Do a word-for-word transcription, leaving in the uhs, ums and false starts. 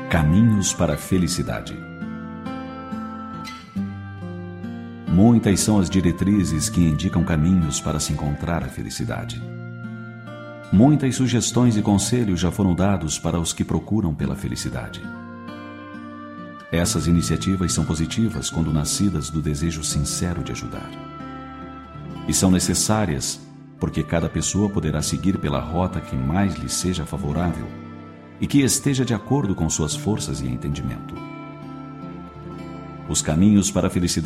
Caminhos para a felicidade. Muitas são as diretrizes que indicam caminhos para se encontrar a felicidade. Muitas sugestões e conselhos já foram dados para os que procuram pela felicidade. Essas iniciativas são positivas quando nascidas do desejo sincero de ajudar. E são necessárias porque cada pessoa poderá seguir pela rota que mais lhe seja favorável e que esteja de acordo com suas forças e entendimento. Os caminhos para a felicidade